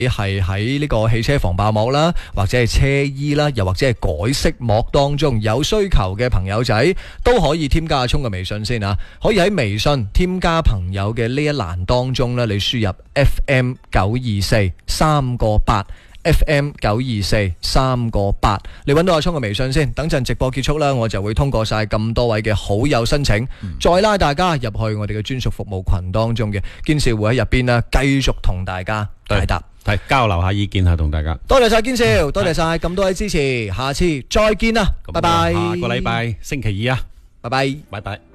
係喺呢個汽車防爆膜啦，或者係車衣啦，又或者係改色膜當中有需求嘅朋友仔，都可以添加阿聰嘅微信先啊！可以喺微信添加朋友嘅呢一欄當中呢，你輸入 FM 924 3個8。FM 924 3個8，你揾到阿聰嘅微信先。等陣直播結束啦，我就會通過晒咁多位嘅好友申請，再拉大家入去我哋嘅專屬服務群當中嘅，堅少會喺入邊呢繼續同大家解答， 係交流下意見下同大家。 多謝晒堅少，多謝晒咁多位支持，下次再見啦，拜拜。 下個禮拜星期二啊， 拜拜， 拜拜。